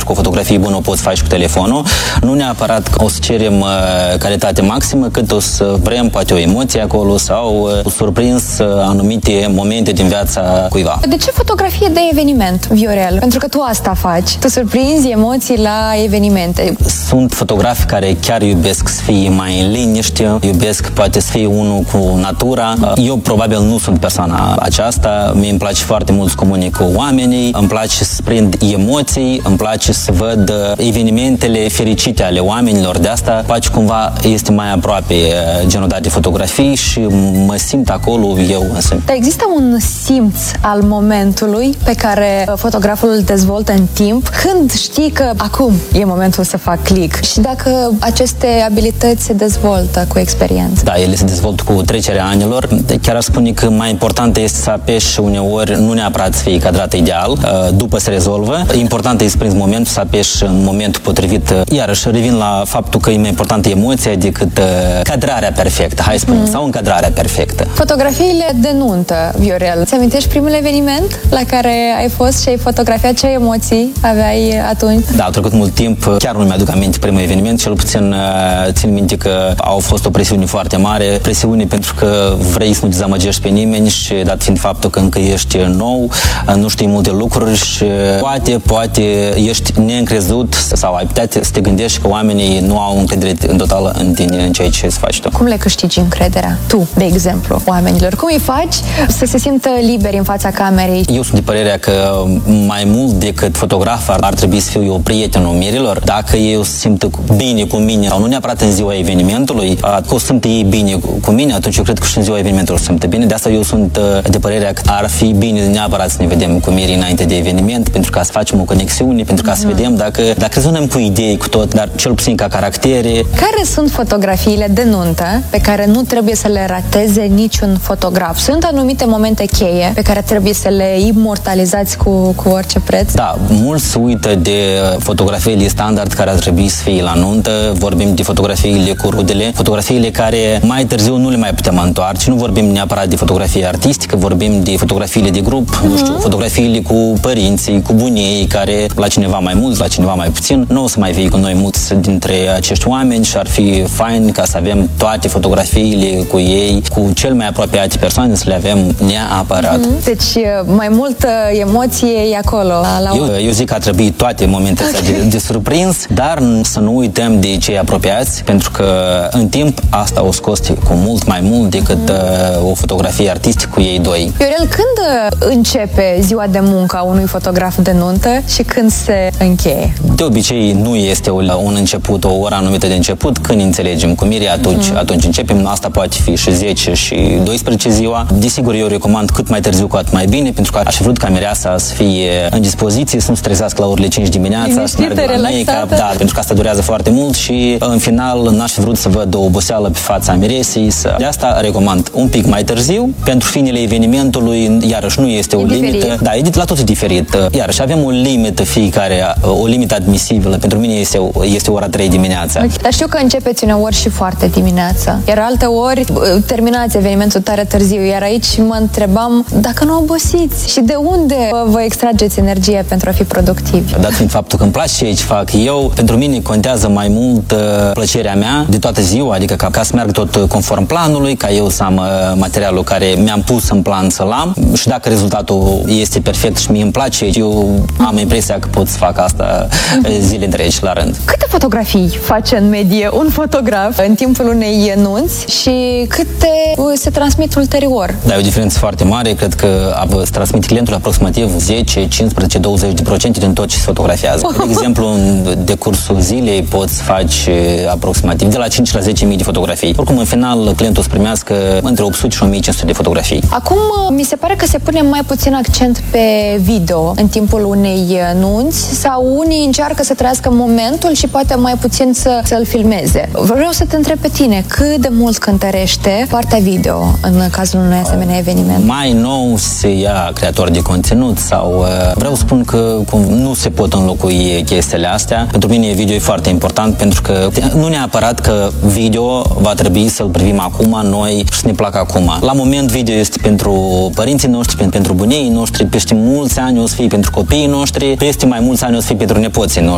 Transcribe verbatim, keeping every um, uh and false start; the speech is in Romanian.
că o fotografie bună o poți face cu telefonul. Nu neapărat că o să cerem uh, calitate maximă, cât o să vrem poate o emoție acolo sau uh, surprins uh, anumite momente din viața cuiva. De ce fotografie de eveniment, Viorel? Pentru că tu asta faci. Tu surprinzi emoții la evenimente. Sunt fotografi care chiar iubesc să fie mai în liniște, iubesc poate să fie unul cu natura. Eu probabil nu sunt persoana aceasta. Mie îmi place foarte mult să comunic cu oamenii, îmi place să prind emoții, îmi place să văd evenimentele fericite ale oamenilor. De asta, poate cumva este mai aproape genul de fotografii și mă simt acolo eu însă. Dar există un simț al momentului pe care fotograful îl dezvoltă în timp, când știi că acum e momentul să fac click, și dacă aceste abilități se dezvoltă cu experiență. Da, ele se dezvoltă cu trecerea anilor. Chiar aș spune că mai important este să apeși uneori, nu neapărat să fie cadrat ideal, după se rezolvă. Important este să prinzi momentul, să apeși în momentul potrivit. Iarăși revin la faptul că e mai importantă emoția decât cadrarea perfectă, hai să spunem, mm. sau încadrarea perfectă. Fotografiile de nuntă, Viorel. Ți amintești primul eveniment la care ai fost și ai fotografiat? Ce emoții aveai atunci? Da, a trecut mult timp. Chiar nu mi-aduc aminte primul eveniment, cel puțin țin minte că au fost o presiune foarte mare. Presiune pentru că vrei să nu dezamăgești pe nimeni și dat fiind faptul că încă ești nou, nu știi multe lucruri și poate, poate ești neîncrezut sau ai putea să te gândești că oamenii nu au încredere în total în tine, în ceea ce să faci tu. Cum le câștigi încrederea tu, de exemplu, oamenilor? Cum îi faci să se simtă liberi în fața camerei? Eu sunt de părerea că mai mult decât fotograf ar trebui să fiu eu prietenul mirilor. Dacă eu simt bine cu mine, sau nu neapărat în ziua evenimentului, că o simt ei bine cu mine, atunci eu cred că și în ziua evenimentului o simt bine. De asta eu sunt de părerea că ar fi bine neapărat să ne vedem cu mirii înainte de eveniment, pentru ca să facem o conexiune, pentru ca să mm. vedem dacă, dacă rezonăm cu idei, cu tot, dar cel puțin ca caractere. Care sunt fotografiile de nuntă pe care nu trebuie să le rateze niciun fotograf? Sunt anumite momente cheie pe care trebuie să le imortalizați cu, cu orice preț? Da, mulți se uită de fotografiile standard care ar trebui să fie la nuntă, vorbim de fotografiile cu rudele, fotografiile care mai târziu nu le mai putem întoarce, nu vorbim neapărat de fotografie artistică, vorbim de fotografiile de grup, mm-hmm. nu știu, fotografiile cu părinții, cu bunii, care la cineva mai mult, la cineva mai puțin, nu o să mai fie cu noi mulți dintre acești oameni și ar fi fain ca să avem toate fotografiile cu ei, cu cel mai apropiate persoane, să le avem neapărat. Mm-hmm. Deci mai multă emoție e acolo. La, la... Eu, eu zic că ar trebui toate momentele okay. de, de surprins, dar să nu uităm de cei apropiați, pentru că în timp asta o scoți cu mult mai mult decât mm-hmm. uh, o fotografie artistică cu ei doi. Viorel, când începe ziua de muncă a unui fotograf de nuntă și când se încheie? De obicei nu este un început, o oră anumită de început. Când înțelegem cu mirii, atunci, mm-hmm. atunci începem. Asta poate fi și zece și doisprezece ziua. Desigur, eu recomand cât mai târziu, cu atât mai bine, pentru că aș fi vrut ca mireasa să fie în dispoziție, să nu stresească la orele cinci dimineața, să meargă la make-up, da, pentru că asta durează foarte mult și în final n-aș fi vrut să văd o oboseală pe fața miresei. Să... De asta recomand un pic mai târziu. Pentru finele evenimentului, iarăși nu este o limită. Diferit. Da, e la totul diferit. Iarăși avem o limită fiecare, o limită admisibilă. Pentru mine este, este ora trei dimineața. Okay. Dar știu că începeți uneori și foarte dimineața. Iar alte ori terminați evenimentul tare târziu. Iar aici mă întrebam dacă nu obosiți și de unde vă extrageți energie pentru a fi productivi. Dat fiind faptul că îmi place ce fac eu, pentru mine contează mai mult uh, plăcerea mea de toată ziua, adică ca, ca să merg tot conform planului, ca eu să am uh, materialul care mi-am pus în plan să-l am și dacă rezultatul este perfect și mie îmi place, eu am impresia că pot să fac asta uh, zile întregi la rând. Câte fotografii face în medie un fotograf în timpul unei nunți și câte se transmit ulterior? Da, e o diferență foarte mare. Cred că se transmite clientul aproximativ zece, cincisprezece, douăzeci de procente din tot ce se fotografiază. De exemplu, în decursul zilei poți să faci aproximativ de la cinci la zece mii de fotografii. Oricum, în final, clientul o să primească între opt sute și o mie cinci sute de fotografii. Acum, mi se pare că se pune mai puțin accent pe video în timpul unei nunți sau unii încearcă să trăiască momentul și poate mai puțin să, să-l filmeze. Vreau să te întreb pe tine, cât de mult cântărește partea video în cazul unui asemenea eveniment? Mai nou se ia creator de conținut sau vreau să spun că nu se pot înlocui chestiile astea. Pentru mine video e foarte important pentru că nu neapărat că video va trebui să-l privim acum noi și să ne placă acum. La moment video este pentru părinții noștri, pentru bunii noștri, peste mulți ani o să fie pentru copiii noștri, peste mai mulți ani o să fie pentru nepoții noștri.